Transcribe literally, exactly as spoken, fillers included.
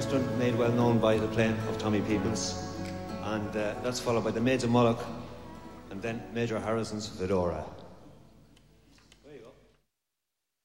Western, made well known by the playing of Tommy Peoples. And uh, that's followed by the Maids of Moloch, and then Major Harrison's Fedora.